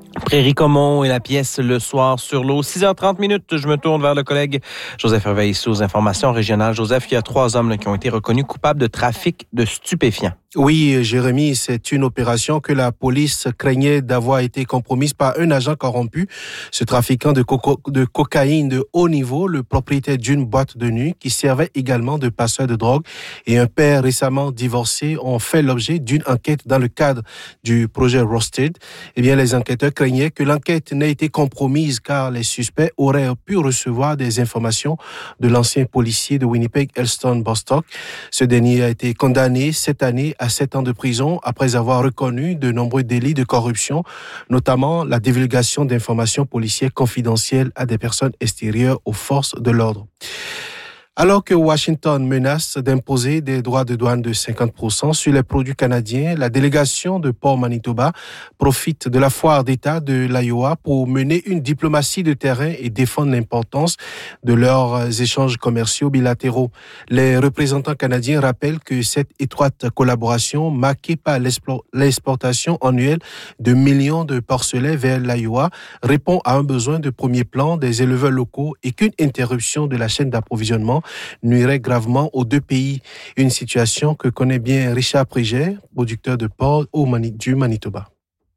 Prairie Comont et la pièce Le Soir sur l'eau. 6h30 minutes, je me tourne vers le collègue Joseph Hervé ici aux informations régionales. Joseph, il y a 3 hommes qui ont été reconnus coupables de trafic de stupéfiants. Oui, Jérémy, c'est une opération que la police craignait d'avoir été compromise par un agent corrompu. Ce trafiquant de cocaïne de haut niveau, le propriétaire d'une boîte de nuit qui servait également de passeur de drogue et un père récemment divorcé ont fait l'objet d'une enquête dans le cadre du projet Roasted. Eh bien, les enquêteurs craignaient que l'enquête n'ait été compromise car les suspects auraient pu recevoir des informations de l'ancien policier de Winnipeg, Elston Bostock. Ce dernier a été condamné cette année à 7 ans de prison après avoir reconnu de nombreux délits de corruption, notamment la divulgation d'informations policières confidentielles à des personnes extérieures aux forces de l'ordre. Alors que Washington menace d'imposer des droits de douane de 50% sur les produits canadiens, la délégation de Port Manitoba profite de la foire d'État de l'Iowa pour mener une diplomatie de terrain et défendre l'importance de leurs échanges commerciaux bilatéraux. Les représentants canadiens rappellent que cette étroite collaboration, marquée par l'exportation annuelle de millions de porcelets vers l'Iowa, répond à un besoin de premier plan des éleveurs locaux et qu'une interruption de la chaîne d'approvisionnement nuirait gravement aux deux pays. Une situation que connaît bien Richard Priget, producteur de porc du Manitoba.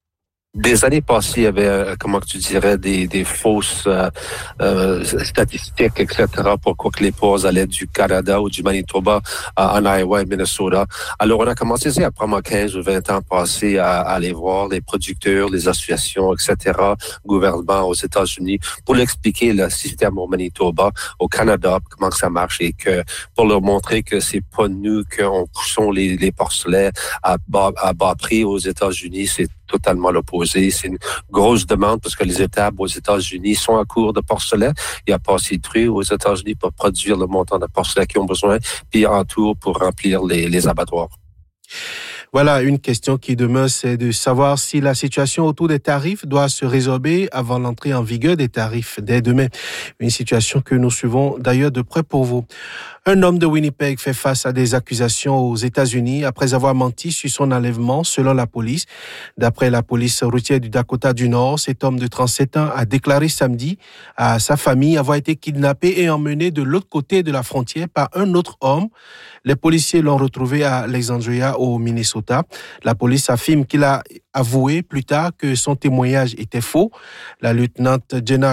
Des années passées, il y avait, des fausses statistiques, etc., pour quoi que les porcs allaient du Canada ou du Manitoba en Iowa et Minnesota. Alors, on a commencé à prendre 15 ou 20 ans passés à aller voir les producteurs, les associations, etc., gouvernement aux États-Unis, pour leur expliquer le système au Manitoba, au Canada, comment ça marche et que, pour leur montrer que c'est pas nous qu'on poussons les porcelets à bas prix aux États-Unis, c'est totalement l'opposé. C'est une grosse demande parce que les étables aux États-Unis sont à court de porcelain. Il n'y a pas assez de truies aux États-Unis pour produire le montant de porcelain qu'ils ont besoin, puis en tout pour remplir les abattoirs. Voilà, une question qui demeure, c'est de savoir si la situation autour des tarifs doit se résorber avant l'entrée en vigueur des tarifs dès demain. Une situation que nous suivons d'ailleurs de près pour vous. Un homme de Winnipeg fait face à des accusations aux États-Unis après avoir menti sur son enlèvement, selon la police. D'après la police routière du Dakota du Nord, cet homme de 37 ans a déclaré samedi à sa famille avoir été kidnappé et emmené de l'autre côté de la frontière par un autre homme. Les policiers l'ont retrouvé à Alexandria, au Minnesota. La police affirme qu'il a avoué plus tard que son témoignage était faux. La lieutenante Jenna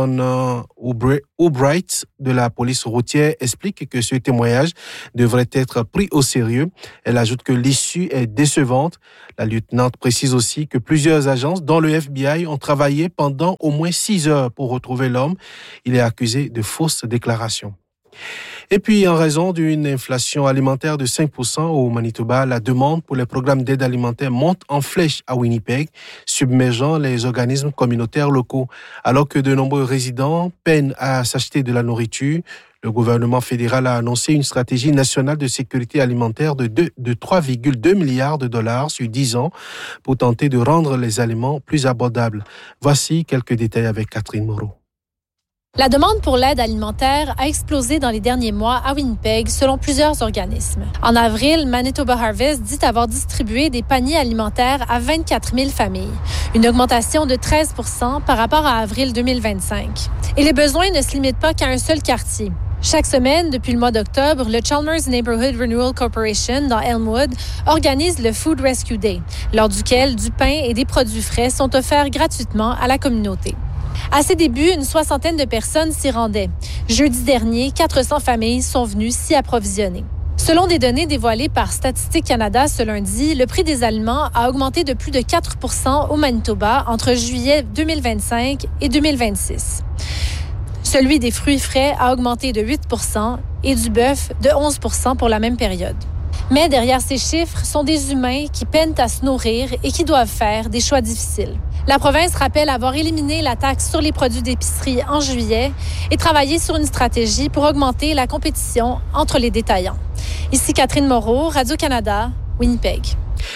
Clauson-Albright de la police routière explique que ce témoignage devrait être pris au sérieux. Elle ajoute que l'issue est décevante. La lieutenante précise aussi que plusieurs agences, dont le FBI, ont travaillé pendant au moins 6 heures pour retrouver l'homme. Il est accusé de fausses déclarations. Et puis, en raison d'une inflation alimentaire de 5% au Manitoba, la demande pour les programmes d'aide alimentaire monte en flèche à Winnipeg, submergeant les organismes communautaires locaux. Alors que de nombreux résidents peinent à s'acheter de la nourriture, le gouvernement fédéral a annoncé une stratégie nationale de sécurité alimentaire de 3,2 milliards de dollars sur 10 ans pour tenter de rendre les aliments plus abordables. Voici quelques détails avec Catherine Moreau. La demande pour l'aide alimentaire a explosé dans les derniers mois à Winnipeg, selon plusieurs organismes. En avril, Manitoba Harvest dit avoir distribué des paniers alimentaires à 24 000 familles, une augmentation de 13 % par rapport à avril 2025. Et les besoins ne se limitent pas qu'à un seul quartier. Chaque semaine, depuis le mois d'octobre, le Chalmers Neighborhood Renewal Corporation dans Elmwood organise le Food Rescue Day, lors duquel du pain et des produits frais sont offerts gratuitement à la communauté. À ses débuts, une 60aine de personnes s'y rendaient. Jeudi dernier, 400 familles sont venues s'y approvisionner. Selon des données dévoilées par Statistique Canada ce lundi, le prix des aliments a augmenté de plus de 4 % au Manitoba entre juillet 2025 et 2026. Celui des fruits frais a augmenté de 8 % et du bœuf de 11 % pour la même période. Mais derrière ces chiffres sont des humains qui peinent à se nourrir et qui doivent faire des choix difficiles. La province rappelle avoir éliminé la taxe sur les produits d'épicerie en juillet et travaillé sur une stratégie pour augmenter la compétition entre les détaillants. Ici Catherine Moreau, Radio-Canada, Winnipeg.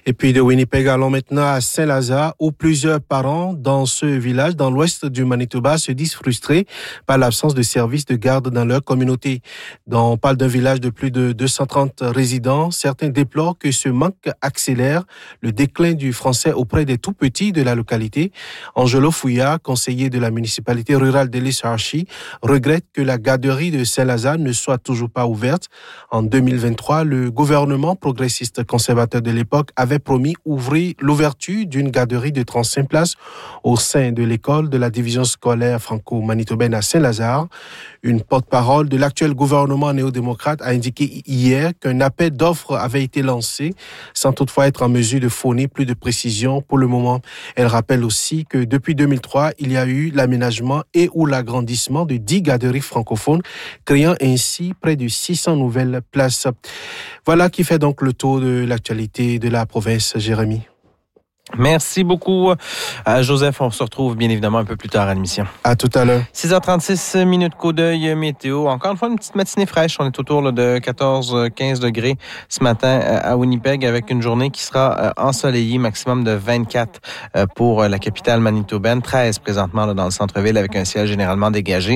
Et puis de Winnipeg, allons maintenant à Saint-Lazare, où plusieurs parents dans ce village, dans l'ouest du Manitoba, se disent frustrés par l'absence de services de garde dans leur communauté. On parle d'un village de plus de 230 résidents. Certains déplorent que ce manque accélère le déclin du français auprès des tout-petits de la localité. Angelo Fouillard, conseiller de la municipalité rurale d'Ellis-Archie, regrette que la garderie de Saint-Lazare ne soit toujours pas ouverte. En 2023, le gouvernement progressiste conservateur de l'époque avait promis ouvrir l'ouverture d'une garderie de 35 places au sein de l'école de la division scolaire franco-manitobaine à Saint-Lazare. Une porte-parole de l'actuel gouvernement néo-démocrate a indiqué hier qu'un appel d'offres avait été lancé sans toutefois être en mesure de fournir plus de précisions pour le moment. Elle rappelle aussi que depuis 2003, il y a eu l'aménagement et ou l'agrandissement de 10 garderies francophones, créant ainsi près de 600 nouvelles places. Voilà qui fait donc le tour de l'actualité de la province, Jérémy. Merci beaucoup, Joseph. On se retrouve bien évidemment un peu plus tard à l'émission. À tout à l'heure. 6h36 minutes, coup d'œil météo. Encore une fois, une petite matinée fraîche. On est autour de 14-15 degrés ce matin à Winnipeg avec une journée qui sera ensoleillée, maximum de 24 pour la capitale manitobaine, 13 présentement là, dans le centre-ville avec un ciel généralement dégagé.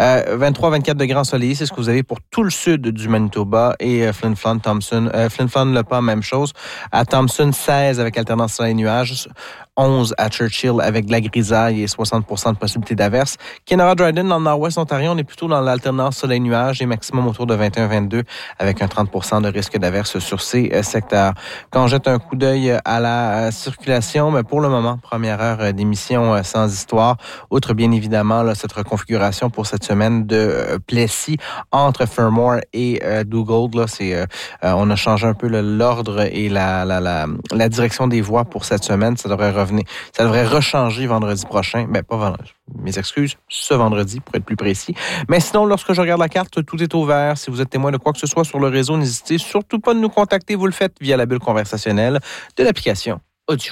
23-24 degrés ensoleillés, c'est ce que vous avez pour tout le sud du Manitoba et Flin Flon, Thompson. Flin Flon, Le Pas, même chose. À Thompson, 16 avec alternance soleil-nuage. 11 à Churchill avec de la grisaille et 60% de possibilité d'averse. Kenora-Dryden, dans le nord-ouest Ontario, on est plutôt dans l'alternance soleil-nuage et maximum autour de 21-22 avec un 30% de risque d'averse sur ces secteurs. Quand on jette un coup d'œil à la circulation, mais pour le moment, première heure d'émission sans histoire, outre bien évidemment là, cette reconfiguration pour cette semaine de Plessis entre Fermor et Dugald. Là, on a changé un peu l'ordre et la direction des voies pour cette semaine. Ça devrait rechanger vendredi prochain. Pas vendredi. Mes excuses, ce vendredi, pour être plus précis. Mais sinon, lorsque je regarde la carte, tout est ouvert. Si vous êtes témoin de quoi que ce soit sur le réseau, n'hésitez surtout pas de nous contacter. Vous le faites via la bulle conversationnelle de l'application Audio.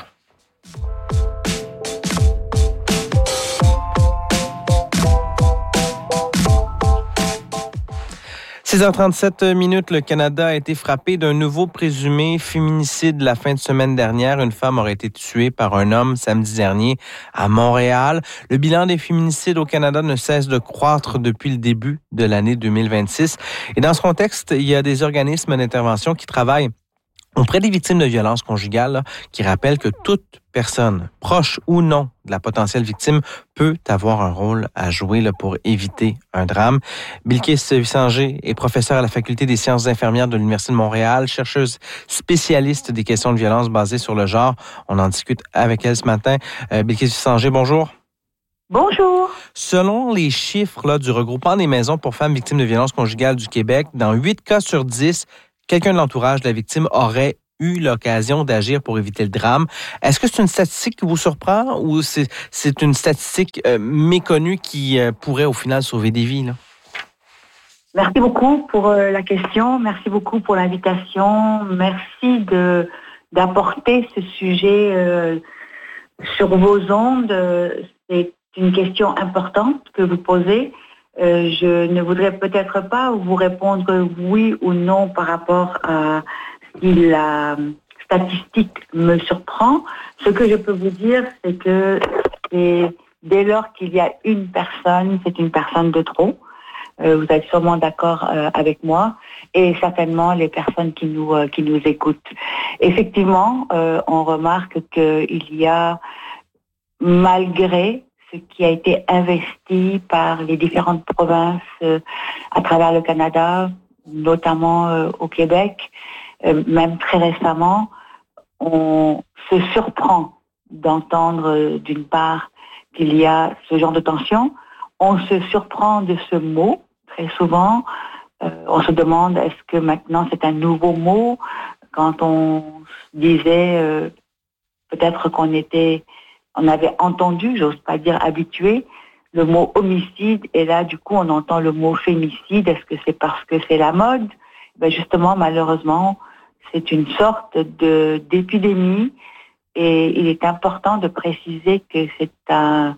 6h37 minutes, le Canada a été frappé d'un nouveau présumé féminicide la fin de semaine dernière. Une femme aurait été tuée par un homme samedi dernier à Montréal. Le bilan des féminicides au Canada ne cesse de croître depuis le début de l'année 2026. Et dans ce contexte, il y a des organismes d'intervention qui travaillent auprès des victimes de violences conjugales, qui rappellent que toute personne, proche ou non de la potentielle victime, peut avoir un rôle à jouer pour éviter un drame. Bilkis Vissanger est professeure à la Faculté des sciences infirmières de l'Université de Montréal, chercheuse spécialiste des questions de violence basées sur le genre. On en discute avec elle ce matin. Bilkis Vissanger, bonjour. Bonjour. Selon les chiffres du regroupement des maisons pour femmes victimes de violences conjugales du Québec, dans 8 cas sur 10, quelqu'un de l'entourage de la victime aurait eu l'occasion d'agir pour éviter le drame. Est-ce que c'est une statistique qui vous surprend ou c'est une statistique méconnue qui pourrait au final sauver des vies, là? Merci beaucoup pour la question. Merci beaucoup pour l'invitation. Merci d'apporter ce sujet sur vos ondes. C'est une question importante que vous posez. Je ne voudrais peut-être pas vous répondre oui ou non par rapport à si la statistique me surprend. Ce que je peux vous dire, c'est que dès lors qu'il y a une personne, c'est une personne de trop. Vous êtes sûrement d'accord avec moi et certainement les personnes qui nous écoutent. Effectivement, on remarque qu'il y a, malgré ce qui a été investi par les différentes provinces à travers le Canada, notamment au Québec, même très récemment, on se surprend d'entendre d'une part qu'il y a ce genre de tension. On se surprend de ce mot, très souvent. On se demande, est-ce que maintenant c'est un nouveau mot? Quand on disait peut-être on avait entendu, j'ose pas dire habitué, le mot homicide, et là, du coup, on entend le mot fémicide. Est-ce que c'est parce que c'est la mode? Justement, malheureusement, c'est une sorte d'épidémie, et il est important de préciser que c'est un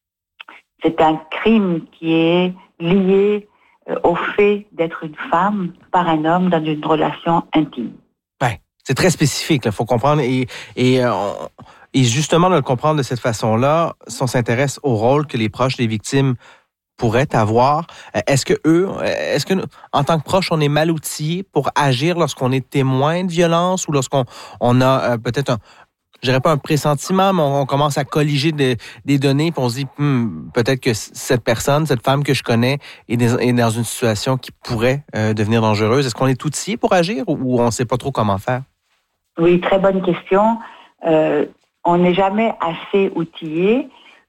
crime qui est lié au fait d'être une femme par un homme dans une relation intime. C'est très spécifique, il faut comprendre. Et justement, de le comprendre de cette façon-là, si on s'intéresse au rôle que les proches des victimes pourraient avoir, est-ce que en tant que proche, on est mal outillé pour agir lorsqu'on est témoin de violence ou lorsqu'on a peut-être je dirais pas un pressentiment, mais on commence à colliger des données, puis on se dit peut-être que cette personne, cette femme que je connais est dans une situation qui pourrait devenir dangereuse. Est-ce qu'on est outillé pour agir ou on ne sait pas trop comment faire? Oui, très bonne question. On n'est jamais assez outillé.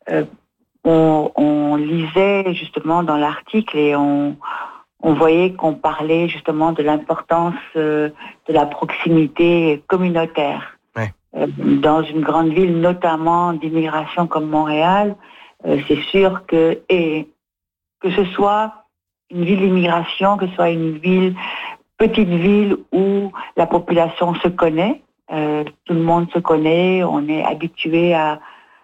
On lisait justement dans l'article et on voyait qu'on parlait justement de l'importance de la proximité communautaire. Dans une grande ville, notamment d'immigration comme Montréal, c'est sûr que ce soit une ville d'immigration, que ce soit une petite ville où la population se connaît, tout le monde se connaît, on est habitué à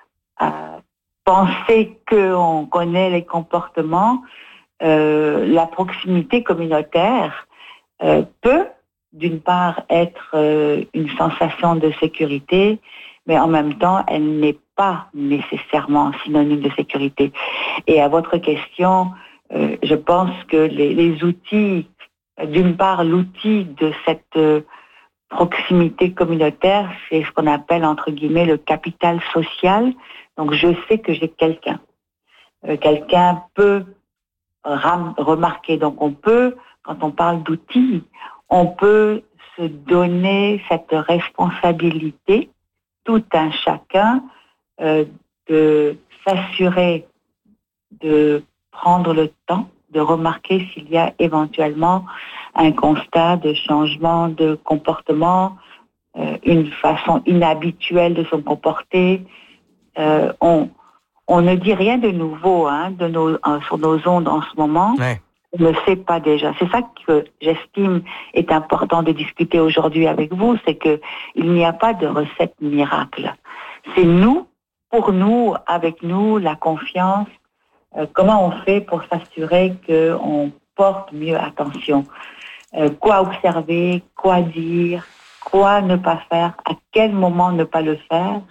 penser qu'on connaît les comportements, la proximité communautaire peut d'une part être une sensation de sécurité, mais en même temps, elle n'est pas nécessairement synonyme de sécurité. Et à votre question, je pense que les outils, d'une part, l'outil de cette proximité communautaire, c'est ce qu'on appelle, entre guillemets, le capital social. Donc, je sais que j'ai quelqu'un. Quelqu'un peut remarquer. Donc, on peut, quand on parle d'outils, on peut se donner cette responsabilité, tout un chacun, de s'assurer de prendre le temps de remarquer s'il y a éventuellement un constat de changement de comportement, une façon inhabituelle de se comporter. On ne dit rien de nouveau sur nos ondes en ce moment. Ouais. On ne sait pas déjà. C'est ça que j'estime est important de discuter aujourd'hui avec vous, c'est que il n'y a pas de recette miracle. C'est nous, pour nous, avec nous, la confiance. Comment on fait pour s'assurer qu'on porte mieux attention? Quoi observer, quoi dire, quoi ne pas faire, à quel moment ne pas le faire?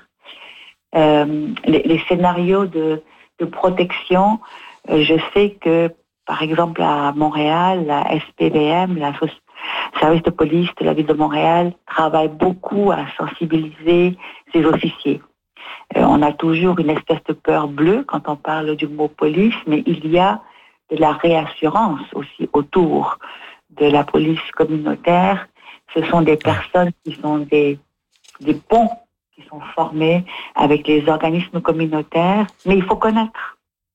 Les scénarios de protection, je sais que par exemple, à Montréal, la SPVM, la service de police de la ville de Montréal, travaille beaucoup à sensibiliser ses officiers. On a toujours une espèce de peur bleue quand on parle du mot police, mais il y a de la réassurance aussi autour de la police communautaire. Ce sont des personnes qui sont des ponts qui sont formés avec les organismes communautaires, mais il faut connaître.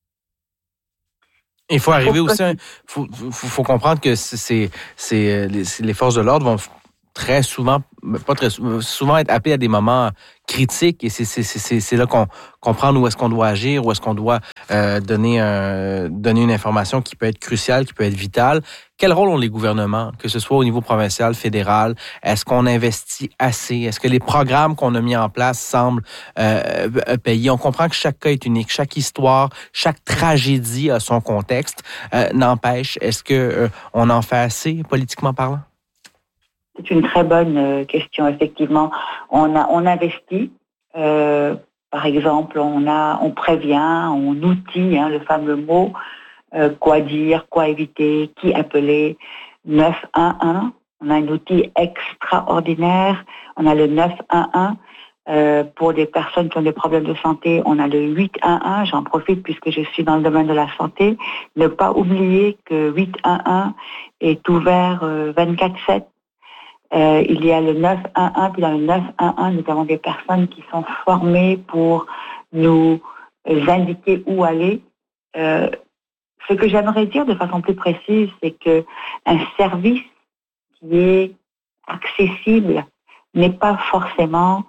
Il faut arriver aussi, faut comprendre que les forces de l'ordre vont très souvent, pas très souvent être appelées à des moments critiques et c'est là qu'on comprend où est-ce qu'on doit agir, où est-ce qu'on doit donner une information qui peut être cruciale, qui peut être vitale. Quel rôle ont les gouvernements, que ce soit au niveau provincial, fédéral? Est-ce qu'on investit assez? Est-ce que les programmes qu'on a mis en place semblent payer? On comprend que chaque cas est unique, chaque histoire, chaque tragédie a son contexte. N'empêche, est-ce que on en fait assez, politiquement parlant? C'est une très bonne question, effectivement. On investit. Par exemple, on prévient, on outille, le fameux mot. Quoi dire, quoi éviter, qui appeler, 911. On a un outil extraordinaire. On a le 911. Pour des personnes qui ont des problèmes de santé, on a le 811. J'en profite puisque je suis dans le domaine de la santé. Ne pas oublier que 811 est ouvert 24/7. Il y a le 911, puis dans le 911, nous avons des personnes qui sont formées pour nous indiquer où aller. Ce que j'aimerais dire de façon plus précise, c'est que un service qui est accessible n'est pas forcément,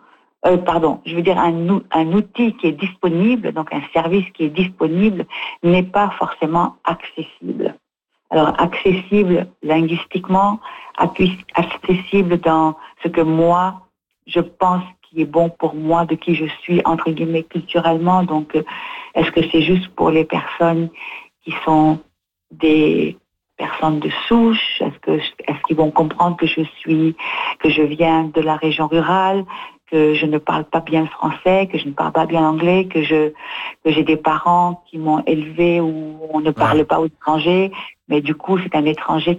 un outil qui est disponible, donc un service qui est disponible n'est pas forcément accessible. Alors, accessible linguistiquement, accessible dans ce que moi, je pense qui est bon pour moi, de qui je suis, entre guillemets, culturellement. Donc, est-ce que c'est juste pour les personnes qui sont des personne de souche? Est-ce qu'ils vont comprendre que je viens de la région rurale, que je ne parle pas bien le français, que je ne parle pas bien l'anglais, que j'ai des parents qui m'ont élevé où on ne parle pas aux étrangers, mais du coup c'est un étranger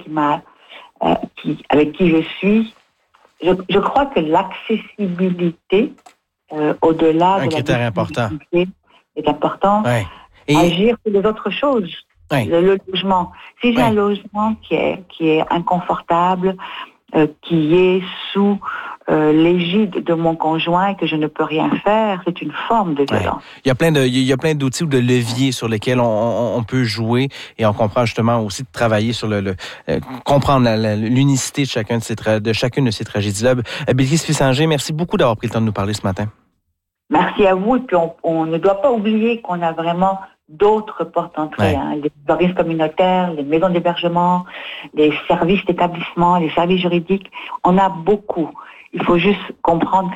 avec qui je suis. Je crois que l'accessibilité, au-delà de critère important, est important. Ouais. Et agir sur les autres choses. Ouais. Le logement. Si j'ai un logement qui est inconfortable, qui est sous l'égide de mon conjoint et que je ne peux rien faire, c'est une forme de violence. Il y a plein d'outils ou de leviers sur lesquels on peut jouer, et on comprend justement aussi de travailler sur comprendre l'unicité de chacune de ces tragédies-là. Bilkis Fissanger, merci beaucoup d'avoir pris le temps de nous parler ce matin. Merci à vous. Et puis on ne doit pas oublier qu'on a vraiment d'autres portes d'entrée, les organismes communautaires, les maisons d'hébergement, les services d'établissement, les services juridiques. On a beaucoup. Il faut juste comprendre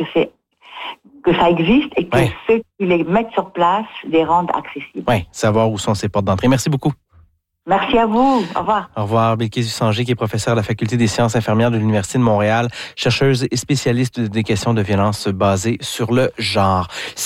que ça existe et que ceux qui les mettent sur place les rendent accessibles. Oui, savoir où sont ces portes d'entrée. Merci beaucoup. Merci à vous. Au revoir. Au revoir. Bilkis Fissanger, qui est professeure à la Faculté des sciences infirmières de l'Université de Montréal, chercheuse et spécialiste des questions de violence basées sur le genre.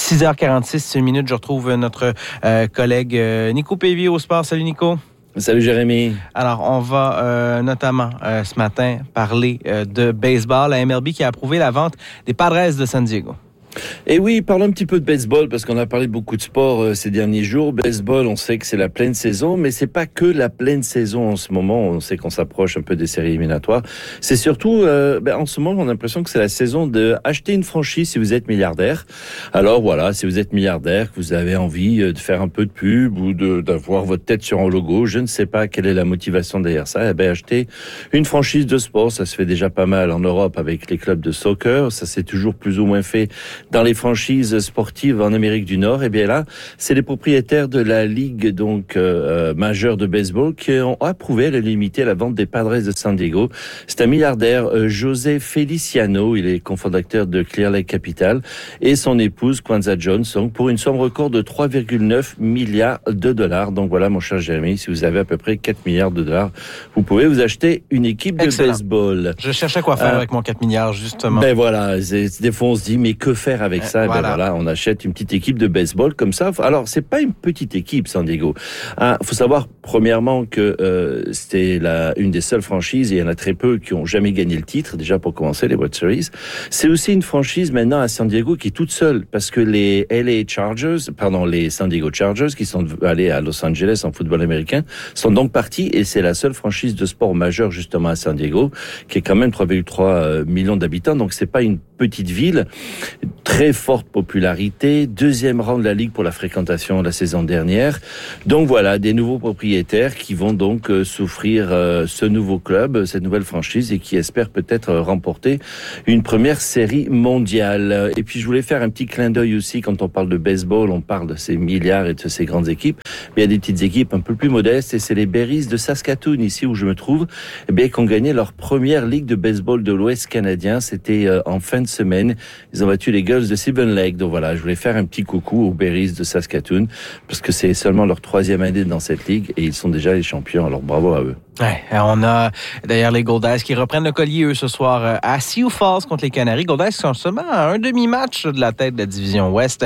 6h46 minutes, je retrouve notre collègue Nico Pévy au sport. Salut Nico. Salut Jérémy. Alors, on va notamment ce matin parler de baseball. La MLB qui a approuvé la vente des Padres de San Diego. Et oui, parlons un petit peu de baseball, parce qu'on a parlé beaucoup de sport ces derniers jours. Baseball, on sait que c'est la pleine saison, mais c'est pas que la pleine saison en ce moment. On sait qu'on s'approche un peu des séries éliminatoires. C'est surtout, en ce moment, on a l'impression que c'est la saison de acheter une franchise si vous êtes milliardaire. Alors voilà, si vous êtes milliardaire, que vous avez envie de faire un peu de pub ou d'avoir votre tête sur un logo, je ne sais pas quelle est la motivation derrière ça. Acheter une franchise de sport, ça se fait déjà pas mal en Europe avec les clubs de soccer. Ça s'est toujours plus ou moins fait dans les franchises sportives en Amérique du Nord. Et bien là, c'est les propriétaires de la ligue majeure de baseball qui ont approuvé de limiter la vente des Padres de San Diego. C'est un milliardaire, José Feliciano, il est cofondateur de Clear Lake Capital, et son épouse Kwanza Jones, donc pour une somme record de 3,9 milliards de dollars. Donc voilà, mon cher Jérémy, si vous avez à peu près 4 milliards de dollars, vous pouvez vous acheter une équipe de baseball. Je cherchais quoi faire avec mon 4 milliards, justement. Ben voilà, des fois on se dit, mais que faire avec ça? Voilà, on achète une petite équipe de baseball comme ça. Alors, c'est pas une petite équipe, San Diego. Faut savoir, premièrement, que c'était une des seules franchises, et il y en a très peu qui ont jamais gagné le titre, déjà pour commencer, les World Series. C'est aussi une franchise maintenant à San Diego qui est toute seule, parce que les San Diego Chargers, qui sont allés à Los Angeles en football américain, sont donc partis, et c'est la seule franchise de sport majeure justement à San Diego, qui est quand même 3,3 millions d'habitants, donc c'est pas une petite ville. Très forte popularité, 2e rang de la Ligue pour la fréquentation la saison dernière. Donc voilà, des nouveaux propriétaires qui vont donc s'offrir ce nouveau club, cette nouvelle franchise, et qui espèrent peut-être remporter une première série mondiale. Et puis je voulais faire un petit clin d'œil aussi, quand on parle de baseball, on parle de ces milliards et de ces grandes équipes, mais il y a des petites équipes un peu plus modestes, et c'est les Berries de Saskatoon, ici où je me trouve, qui ont gagné leur première Ligue de baseball de l'Ouest canadien. C'était en fin de semaine. Ils ont battu les Girls de Seven Lake. Donc voilà, je voulais faire un petit coucou aux Berries de Saskatoon, parce que c'est seulement leur 3e année dans cette ligue, et ils sont déjà les champions. Alors bravo à eux. Ouais, on a d'ailleurs les Goldeyes qui reprennent le collier, eux, ce soir à Sioux Falls contre les Canaries. Goldeyes sont seulement à un demi-match de la tête de la division Ouest.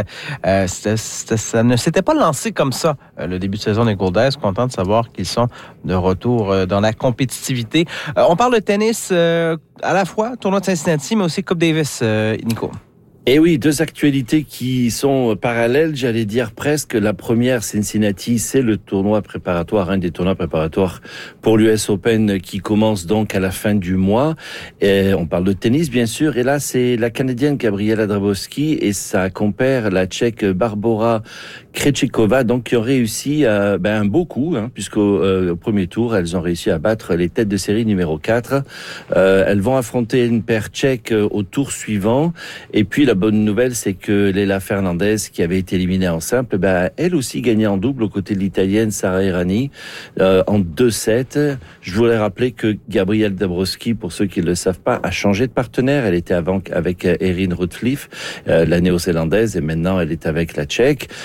Ça ne s'était pas lancé comme ça, le début de saison des Goldeyes. Content de savoir qu'ils sont de retour dans la compétitivité. On parle de tennis à la fois, tournoi de Cincinnati, mais aussi Coupe Davis, Nico. Et oui, 2 actualités qui sont parallèles, j'allais dire presque. La première, Cincinnati, c'est le tournoi préparatoire, un des tournois préparatoires pour l'US Open qui commence donc à la fin du mois. Et on parle de tennis, bien sûr. Et là, c'est la Canadienne Gabriela Dabrowski et sa compère, la Tchèque Barbora Krejcikova, donc qui ont réussi un beau coup, puisqu'au premier tour, elles ont réussi à battre les têtes de série numéro 4. Elles vont affronter une paire tchèque au tour suivant. Et puis, la bonne nouvelle, c'est que Leila Fernandez, qui avait été éliminée en simple, elle aussi gagnait en double aux côtés de l'Italienne Sara Errani en 2-7. Je voulais rappeler que Gabrielle Dabrowski, pour ceux qui ne le savent pas, a changé de partenaire. Elle était avant avec Erin Rutcliffe, la néo-zélandaise, et maintenant elle est avec la Tchèque.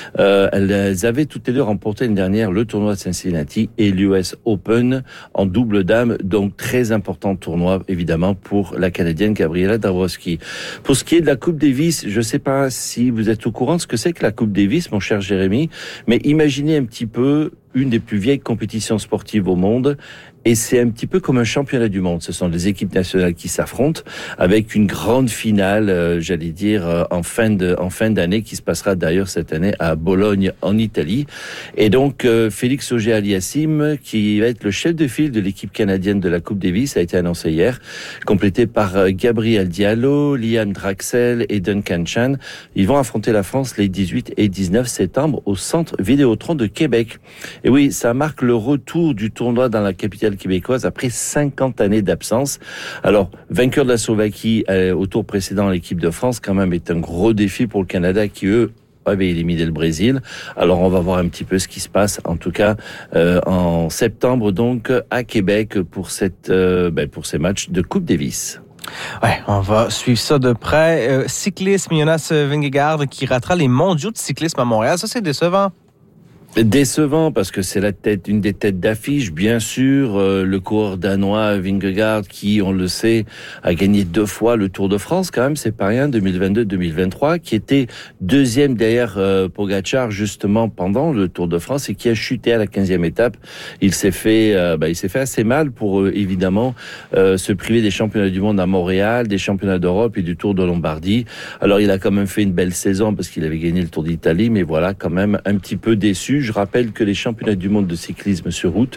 Elles avaient toutes les deux remporté l'année dernière le tournoi de Cincinnati et l'US Open en double dame, donc très important tournoi évidemment pour la Canadienne Gabriela Dabrowski. Pour ce qui est de la Coupe Davis, je ne sais pas si vous êtes au courant de ce que c'est que la Coupe Davis, mon cher Jérémy, mais imaginez un petit peu une des plus vieilles compétitions sportives au monde. Et c'est un petit peu comme un championnat du monde. Ce sont des équipes nationales qui s'affrontent avec une grande finale, j'allais dire, en fin d'année, qui se passera d'ailleurs cette année à Bologne, en Italie. Et donc, Félix Auger-Aliassime, qui va être le chef de file de l'équipe canadienne de la Coupe Davis, a été annoncé hier, complété par Gabriel Diallo, Liam Draxel et Duncan Chan. Ils vont affronter la France les 18 et 19 septembre au Centre Vidéotron de Québec. Et oui, ça marque le retour du tournoi dans la capitale québécoise après 50 années d'absence. Alors, vainqueur de la Slovaquie au tour précédent, l'équipe de France, quand même, est un gros défi pour le Canada qui, eux, avait éliminé le Brésil. Alors, on va voir un petit peu ce qui se passe, en tout cas, en septembre, donc, à Québec pour ces matchs de Coupe Davis. Ouais, on va suivre ça de près. Cyclisme, Jonas Vingegaard qui ratera les mondiaux de cyclisme à Montréal. Ça, c'est décevant. Décevant parce que c'est une des têtes d'affiche, bien sûr. Le coureur danois Vingegaard qui, on le sait, a gagné 2 fois le Tour de France. Quand même, c'est pas rien. 2022-2023, qui était deuxième derrière Pogačar justement pendant le Tour de France et qui a chuté à la 15e étape. Il s'est fait assez mal pour évidemment se priver des championnats du monde à Montréal, des championnats d'Europe et du Tour de Lombardie. Alors il a quand même fait une belle saison parce qu'il avait gagné le Tour d'Italie, mais voilà, quand même un petit peu déçu. Je rappelle que les championnats du monde de cyclisme sur route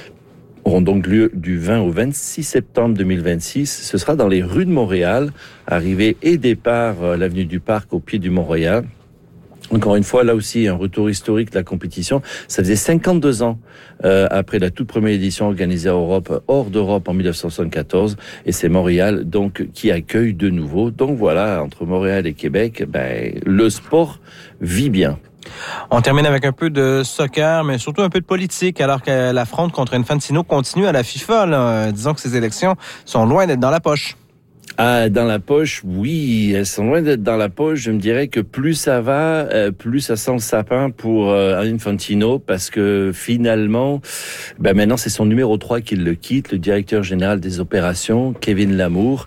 auront donc lieu du 20 au 26 septembre 2026. Ce sera dans les rues de Montréal, arrivée et départ à l'avenue du Parc au pied du Mont-Royal. Encore une fois, là aussi, un retour historique de la compétition. Ça faisait 52 ans après la toute première édition organisée hors d'Europe en 1974. Et c'est Montréal, donc, qui accueille de nouveau. Donc voilà, entre Montréal et Québec, le sport vit bien. On termine avec un peu de soccer, mais surtout un peu de politique, alors que la fronde contre Infantino continue à la FIFA. Là. Disons que ces élections sont loin d'être dans la poche. Ah, dans la poche, oui, elles sont loin d'être dans la poche. Je me dirais que plus ça va, plus ça sent le sapin pour Infantino, parce que finalement, maintenant c'est son numéro 3 qui le quitte, le directeur général des opérations, Kevin Lamour.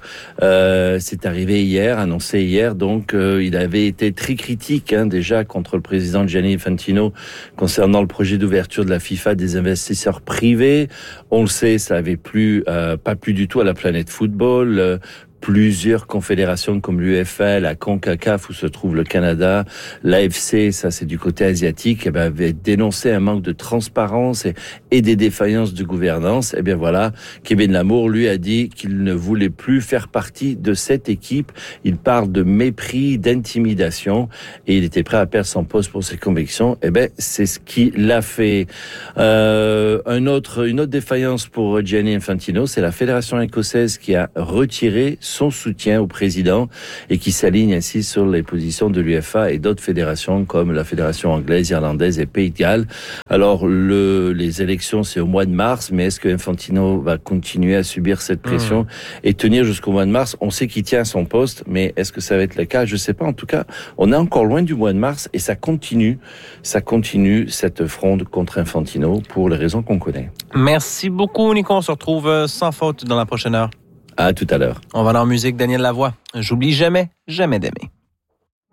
C'est arrivé hier, annoncé hier, donc il avait été très critique déjà contre le président Gianni Infantino concernant le projet d'ouverture de la FIFA des investisseurs privés. On le sait, ça avait pas plu du tout à la planète football. Plusieurs confédérations comme l'UEFA, la CONCACAF où se trouve le Canada, l'AFC, ça c'est du côté asiatique, avaient dénoncé un manque de transparence et des défaillances de gouvernance. Voilà, Kevin Lamour lui a dit qu'il ne voulait plus faire partie de cette équipe. Il parle de mépris, d'intimidation et il était prêt à perdre son poste pour ses convictions. C'est ce qu'il a fait. Une autre défaillance pour Gianni Infantino, c'est la fédération écossaise qui a retiré son soutien au président et qui s'aligne ainsi sur les positions de l'UEFA et d'autres fédérations comme la fédération anglaise, irlandaise et Pays de Galles. Alors les élections c'est au mois de mars, mais est-ce que Infantino va continuer à subir cette pression et tenir jusqu'au mois de mars? On sait qu'il tient son poste, mais est-ce que ça va être le cas? Je sais pas. En tout cas, on est encore loin du mois de mars et ça continue cette fronde contre Infantino pour les raisons qu'on connaît. Merci beaucoup, Nico. On se retrouve sans faute dans la prochaine heure. À tout à l'heure. On va dans la musique, Daniel Lavoie. J'oublie jamais, jamais d'aimer.